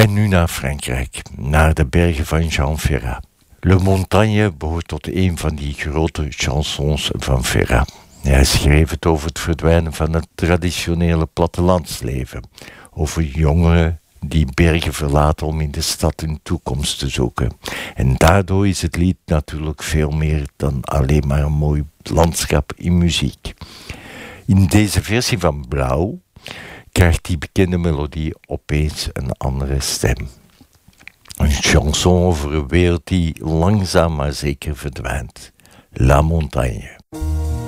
En nu naar Frankrijk, naar de bergen van Jean Ferrat. Le Montagne behoort tot een van die grote chansons van Ferrat. Hij schreef het over het verdwijnen van het traditionele plattelandsleven. Over jongeren die bergen verlaten om in de stad hun toekomst te zoeken. En daardoor is het lied natuurlijk veel meer dan alleen maar een mooi landschap in muziek. In deze versie van Blauw krijgt die bekende melodie opeens een andere stem. Een chanson over een wereld die langzaam maar zeker verdwijnt. La Montagne.